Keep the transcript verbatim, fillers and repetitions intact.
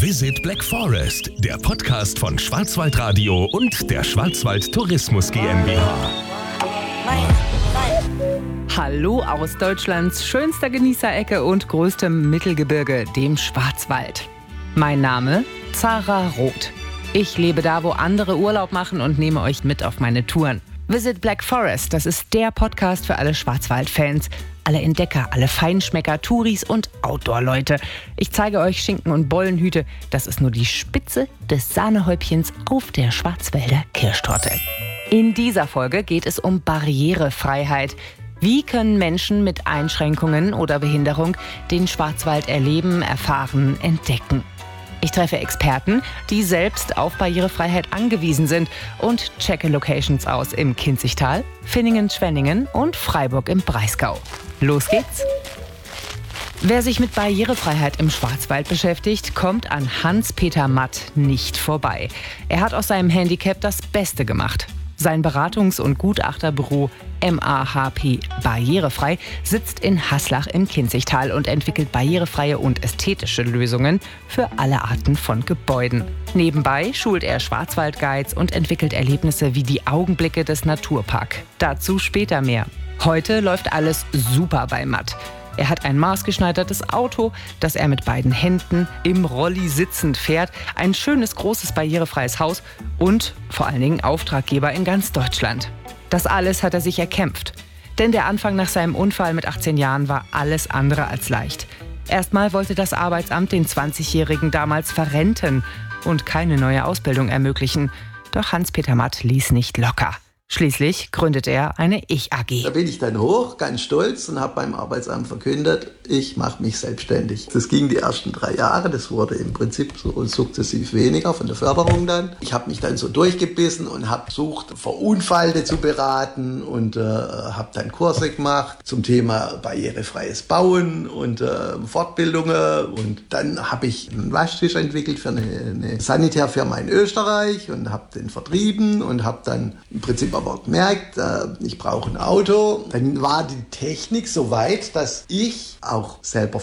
Visit Black Forest, der Podcast von Schwarzwaldradio und der Schwarzwald Tourismus GmbH. Hallo aus Deutschlands schönster Genießerecke und größtem Mittelgebirge, dem Schwarzwald. Mein Name? Zara Roth. Ich lebe da, wo andere Urlaub machen und nehme euch mit auf meine Touren. Visit Black Forest, das ist der Podcast für alle Schwarzwald-Fans, alle Entdecker, alle Feinschmecker, Touris und Outdoor-Leute. Ich zeige euch Schinken und Bollenhüte. Das ist nur die Spitze des Sahnehäubchens auf der Schwarzwälder Kirschtorte. In dieser Folge geht es um Barrierefreiheit. Wie können Menschen mit Einschränkungen oder Behinderung den Schwarzwald erleben, erfahren, entdecken? Ich treffe Experten, die selbst auf Barrierefreiheit angewiesen sind und checke Locations aus im Kinzigtal, Vinningen-Schwenningen und Freiburg im Breisgau. Los geht's! Wer sich mit Barrierefreiheit im Schwarzwald beschäftigt, kommt an Hans-Peter Matt nicht vorbei. Er hat aus seinem Handicap das Beste gemacht. Sein Beratungs- und Gutachterbüro M A H P Barrierefrei sitzt in Haslach im Kinzigtal und entwickelt barrierefreie und ästhetische Lösungen für alle Arten von Gebäuden. Nebenbei schult er Schwarzwaldguides und entwickelt Erlebnisse wie die Augenblicke des Naturpark. Dazu später mehr. Heute läuft alles super bei Matt. Er hat ein maßgeschneidertes Auto, das er mit beiden Händen im Rolli sitzend fährt, ein schönes, großes, barrierefreies Haus und vor allen Dingen Auftraggeber in ganz Deutschland. Das alles hat er sich erkämpft. Denn der Anfang nach seinem Unfall mit achtzehn Jahren war alles andere als leicht. Erstmal wollte das Arbeitsamt den zwanzigjährigen damals verrenten und keine neue Ausbildung ermöglichen. Doch Hans-Peter Matt ließ nicht locker. Schließlich gründet er eine Ich-A G. Da bin ich dann hoch, ganz stolz, und habe beim Arbeitsamt verkündet, ich mache mich selbstständig. Das ging die ersten drei Jahre, das wurde im Prinzip so sukzessiv weniger von der Förderung dann. Ich habe mich dann so durchgebissen und habe versucht, Verunfallte zu beraten und äh, habe dann Kurse gemacht zum Thema barrierefreies Bauen und äh, Fortbildungen. Und dann habe ich einen Waschtisch entwickelt für eine, eine Sanitärfirma in Österreich und habe den vertrieben und habe dann im Prinzip aber gemerkt, äh, ich brauche ein Auto. Dann war die Technik so weit, dass ich auch selber